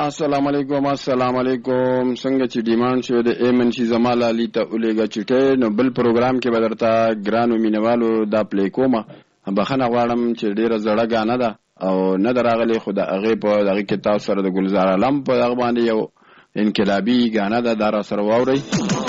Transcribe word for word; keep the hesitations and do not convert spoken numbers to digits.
السلام علیکم السلام علیکم. څنګه چې ډیماند شو د ایمن شي زمال علي ته اولېګه چټه نو بل پروګرام کې بدرته ګرانو مینوالو دا پلی کومه بخنه غواړم چې ډیره زړه غانه ده او نه دراغلي خو د هغه په دغه کې تاسو سره د ګلزار علم په هغه باندې یو انقلابی غانه ده دا را سره واوري.